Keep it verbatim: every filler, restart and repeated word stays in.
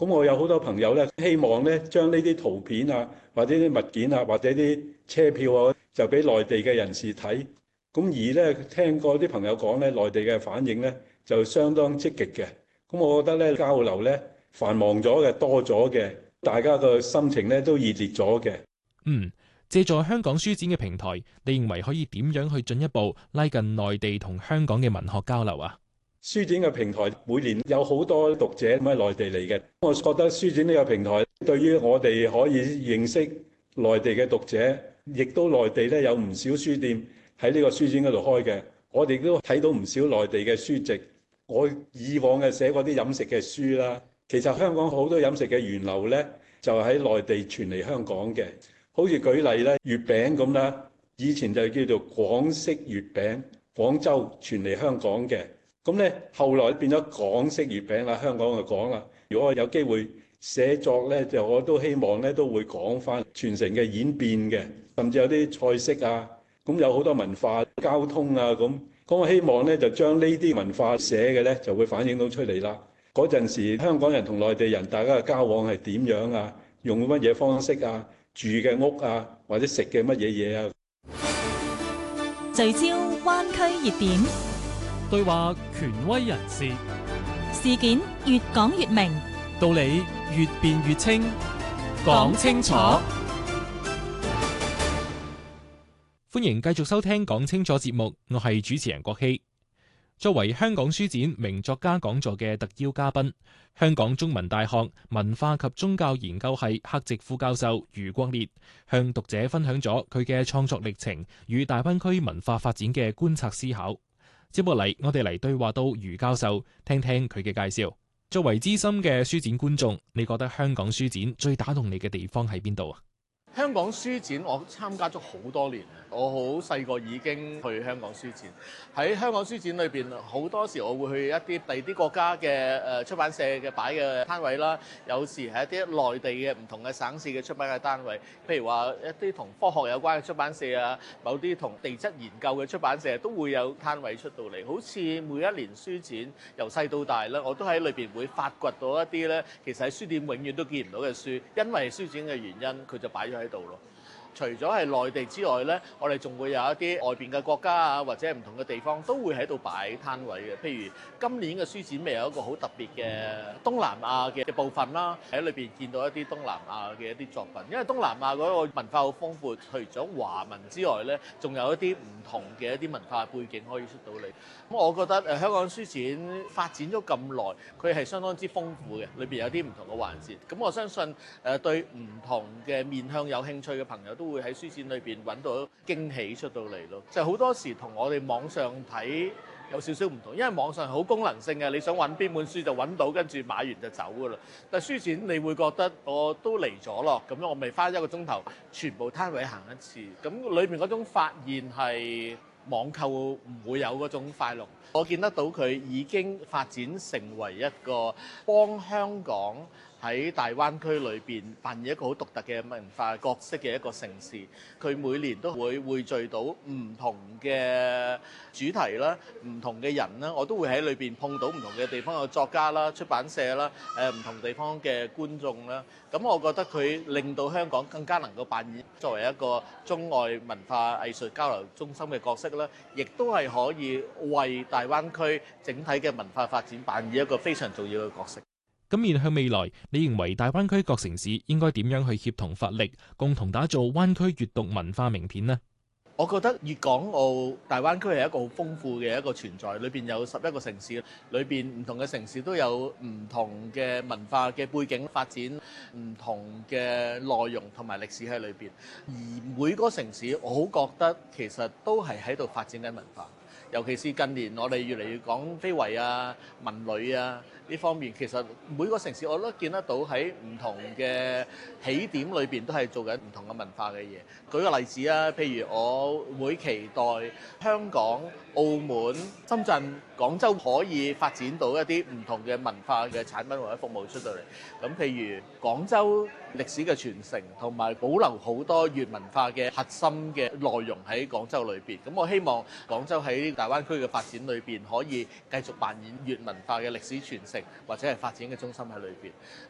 咁我有好多朋友咧，希望咧將呢啲圖片啊，或者啲物件啊，或者啲車票啊，就俾內地嘅人士睇。咁而咧聽過啲朋友講咧，內地嘅反應咧就相當積極嘅。咁我覺得咧交流咧繁忙咗嘅，多咗嘅，大家個心情咧都熱烈咗嘅。 嗯，借助香港書展嘅平台，你認為可以點樣去進一步拉近內地同香港嘅文學交流啊？ 書展嘅平台每年有好多讀者咁喺內地嚟嘅，我覺得書展呢個平台對於我哋可以認識內地嘅讀者，亦都內地咧有唔少書店喺呢個書展嗰度開嘅，我哋都睇到唔少內地嘅書籍。我以往嘅寫過啲飲食嘅書啦，其實香港好多飲食嘅源流咧就喺內地傳嚟香港嘅，好似舉例咧月餅咁啦，以前就叫做廣式月餅，廣州傳嚟香港嘅。咁咧，後來變咗港式月餅啦，香港就講啦。如果我有機會寫作咧，就我都希望咧都會講翻傳承嘅演變嘅，甚至有啲菜式啊，咁有好多文化交通啊咁。咁我希望咧就將呢啲文化寫嘅咧就會反映到出嚟啦。嗰陣時香港人同內地人大家嘅交往係點樣啊？用乜嘢方式啊？住嘅屋啊，或者食嘅乜嘢嘢啊？ 聚焦灣區熱點。 對話權威人士， 事件越講越明， 道理越辯越清，講清楚。 歡迎繼續收聽講清楚節目，我係主持人郭希。作為香港書展名作家講座嘅特邀嘉賓，香港中文大學文化及宗教研究系客席副教授余國烈向讀者分享咗佢嘅創作歷程與大灣區文化發展嘅觀察思考。接落嚟，我哋嚟對話到余教授，聽聽佢嘅介紹。作為資深嘅書展觀眾，你覺得香港書展最打動你嘅地方喺邊度啊？ 香港書展我參加咗好多年，我好細個已經去香港書展。喺香港書展裏邊，好多時我會去一啲第二啲國家嘅誒出版社嘅擺嘅攤位啦，有時係一啲內地嘅唔同嘅省市嘅出版嘅單位，譬如話一啲同科學有關嘅出版社啊，某啲同地質研究嘅出版社都會有攤位出到嚟。好似每一年書展由細到大咧，我都喺裏邊會發掘到一啲咧，其實喺書店永遠都見唔到嘅書，因為書展嘅原因，佢就擺咗喺度咯。除咗係內地之外呢，我哋仲會有一啲外邊嘅國家啊，或者唔同嘅地方都會喺度擺攤位嘅。譬如今年嘅書展咪有一個好特別嘅東南亞嘅部分啦，喺裏邊見到一啲東南亞嘅一啲作品。因為東南亞嗰個文化好豐富，除咗華文之外呢，仲有一啲唔同嘅一啲文化背景可以出到嚟。咁我覺得誒香港書展發展咗咁耐，佢係相當之豐富嘅，裏邊有啲唔同嘅環節。咁我相信誒對唔同嘅面向有興趣嘅朋友都會喺書展裏邊揾到驚喜出到嚟咯。就好多時同我哋網上睇有少少唔同，因為網上係好功能性嘅，你想揾邊本書就揾到，跟住買完就走噶啦。但係書展你會覺得我都嚟咗咯，咁樣我咪花一個鐘頭全部攤位行一次，咁裏面嗰種發現係網購唔會有嗰種快樂。我見得到佢已經發展成為一個幫香港喺大灣區裏邊扮演一個好獨特嘅文化角色嘅一個城市。佢每年都會匯聚到唔同嘅主題啦，唔同嘅人啦，我都會喺裏邊碰到唔同嘅地方嘅作家啦、出版社啦、誒唔同地方嘅觀眾啦。咁我覺得佢令到香港更加能夠扮演作為一個中外文化藝術交流中心嘅角色啦，亦都係可以為大灣區整體嘅文化發展扮演一個非常重要嘅角色。 咁面向未來，你認為大灣區各城市應該點樣去協同發力，共同打造灣區閱讀文化名片呢？ 我覺得粵港澳大灣區係一個好豐富嘅一個存在，裏邊有十一個城市，裏邊唔同嘅城市都有唔同嘅文化嘅背景發展，唔同嘅內容同埋歷史喺裏邊。而每個城市，我好覺得其實都係喺度發展緊文化。尤其是近年我哋越嚟越講非遺啊、文旅啊呢方面，其實每個城市我都見得到喺唔同嘅起點裏邊都係做緊唔同嘅文化嘅嘢。舉個例子啊，譬如我會期待香港、澳門、深圳、廣州可以發展到一啲唔同嘅文化嘅產品或者服務出到嚟。咁譬如廣州歷史嘅傳承同埋保留好多粵文化嘅核心嘅內容喺廣州裏邊。咁我希望廣州喺大灣區嘅發展裏邊可以繼續扮演粵文化嘅歷史傳承或者係發展嘅中心喺裏邊。